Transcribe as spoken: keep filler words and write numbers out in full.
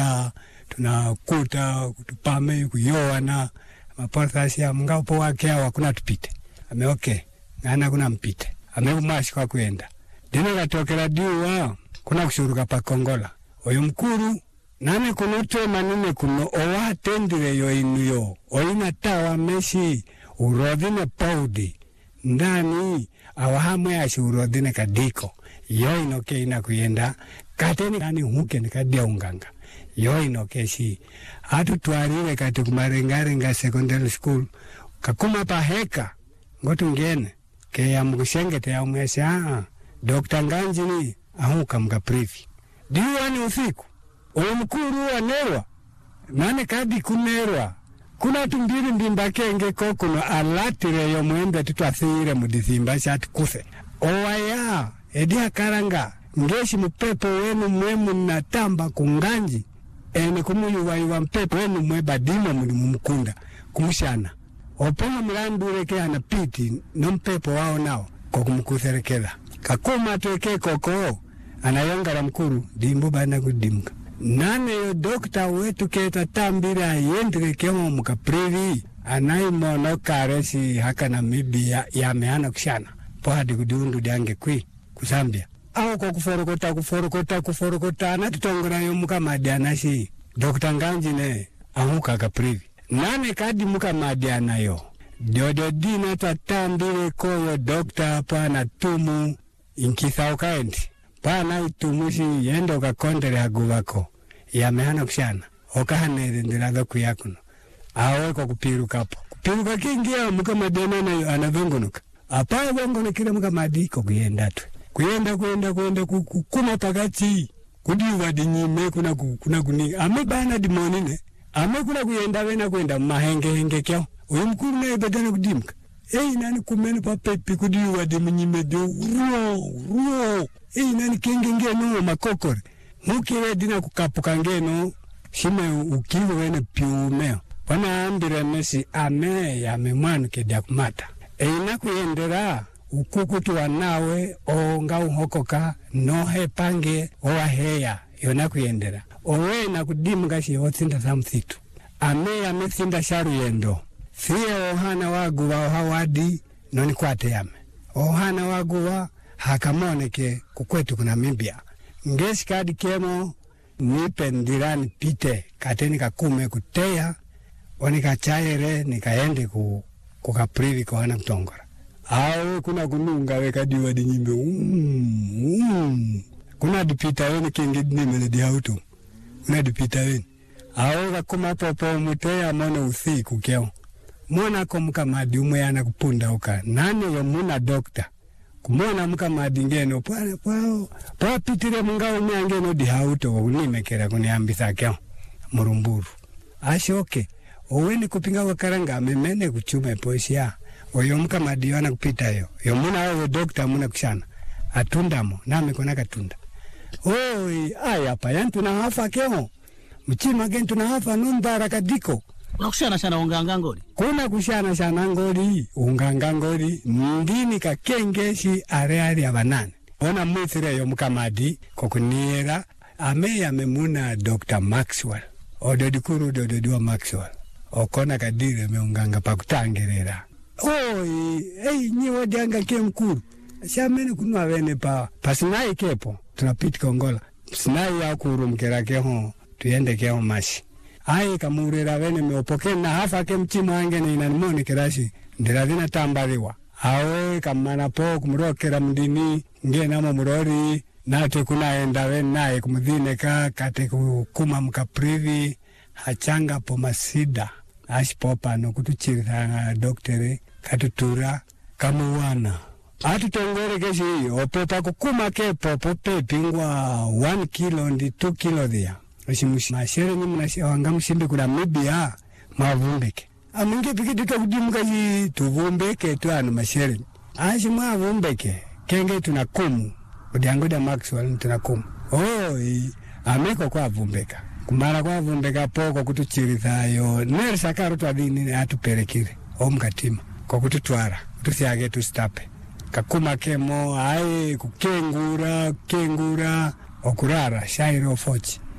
ya tunakuta kutupame kuyoana maporthasi ya mga upo wake wakuna tupite ame okay ngana kuna mpite ame umashi kwa kuenda dino katokera diwa kuna kushuruka pa Kongola oyo mkuru nane kunoto manine kuno owa tendire yo inuyo oina tawa meshi urodhine paudi ndani awahamwe ashi urodhine kadiko yo inoke ina kuyenda kateni nani huke nikadia unganga yo inoke shi hatu tuarire kati kumarengarenga secondary school kakuma pa heka ngotu ngene ke ya mkushengete ya umwese haa Dokta Nganjini ahuka mga privi diwa ni usiku uyo mkuru anerwa nane kadi kunerwa kuna tumbiri mbimbake ngeko kuno alatire yo mwembe tutuathire mudithimba shati kuse owaya edia karanga ngeshi mpepo wenu mwemu natamba kunganji ene kumuyu waiwa mpepo wenu mweba dima muli mumukunda kumushana opona mlandure ke anapiti no mpepo wao nao kwa kumkutherekela kakuma tuweke koko anayonga la mkuru dimbu bana kudimka nane yo dokta wetu keta tambira yendire kemo mukapriri anaimono karesi haka na mibi ya, ya meana kushana po hadi kudiundu diange kui kusambia au kwa kuforokota kuforokota kuforokota anatutongora yo mukamadi anashi Dokta Nganjine ahuka kaprivi nane kadi mukamadi anayo dodo dina tatambire koyo dokta pana tumu inkithao kaendi pana utumushi yendo kakondere haguvako ya mehana kushana okahanere ndilaga kuyakuno awe kwa kupiru kapo kupiru kakingia mukamadi anayo anavungunuka apa vungunukire mukamadi ko kuyenda tu kuyenda kuyenda kuyenda kukuma pakati kudiwa dinyime kuna kuna kuni ame bana dimonine ame kuna kuyenda wena kuyenda mahenge henge kyao uyu mkuru na ibadana kudimka ei nani kumeni pa pepi kudiwa dinyime dio ruo ruo ei nani kenge ngeno makokore mukire dina kukapuka ngeno shime ukivu wene piumeo wana ambire mesi ame ya memwanu kedia kumata ei na kuyendera ukukutu wanawe o nga uhokoka nohe pange owa heya yona kuyendera owe na kudimuga shi othinda samthitu ame ya methinda sharu yendo siye ohana waguwa ohawadi noni kwate yame ohana waguwa hakamoneke kukwetu kuna Namibia ngesi kadi kemo nipe ndirani pite kateni kakume kuteya onika chayere nikaende ku kukaprivi kwa hana kutongora awe kuna kununga weka diwa di nyimbe mm, mm. kuna dipita weni kingi nimele di hautu kuna dipita weni awe kakuma popo mutea mwana usiku keo mwana kumuka madi umeyana kupunda uka nane yo muna dokta kumona muka madi ngeno pwale pwao pwa pitire munga umea ngeno di hautu unimekera kuniambisa keo murumburu ashoke oweni kupinga wakaranga memene kuchume poisia oyo mukamadi wana kupita yo yo muna wewe dokta muna kushana atundamo name kona katunda oi aya pa yantu na hafa keo mchima gentu na hafa numbara kadiko kuna kushana shana unganga ngori kuna kushana shana ngori unganga ngori ndini kakengeshi areari abanane ona muthire yo mukamadi kokuniera ame ya memuna Doctor Maxwell ododikuru dododiwa Maxwell okona kadire meunganga pakutangerera oi ei nyiwa dianga ke mkuru shamene kunwa wene pa pasinai kepo tunapiti Kongola sinai ya kuru mkera keho tuyende keho mashi ai kamurera wene meopoke na hafa ke mchimu ange na inanimoni kerashi ndiravina tambariwa awe kamana po kumurokera mdini nge nama murori nate kunaenda wene nae kumudhine ka kate kukuma mkaprivi hachanga po masida ashipopa no kutuchirita doktere katutura kamuwana atu tongore keshi opepa kukuma kepo pope pingwa one kilo ndi two kilo dia ashimushi mashere ni mnashi wanga mshimbi kuna Namibia mavumbeke amunge pikidika kudimuka yi tuvumbeke tu anu mashere ashi mavumbeke kenge tunakumu udiangoda Maxwell tunakumu oi ameko kwa vumbeka kumara kwa vumbeka poko kutuchirita yo nersa karo twadini atuperekire omkatima kwa kututwara tusiage tustape kakuma kemo ai kukengura kengura okurara shairo fochi